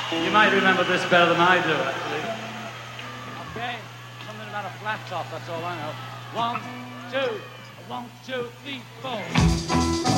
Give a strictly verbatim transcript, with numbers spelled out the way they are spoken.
You might remember this better than I do, actually. Okay, something about a flat top, that's all I know. One, two, one, two, three, four.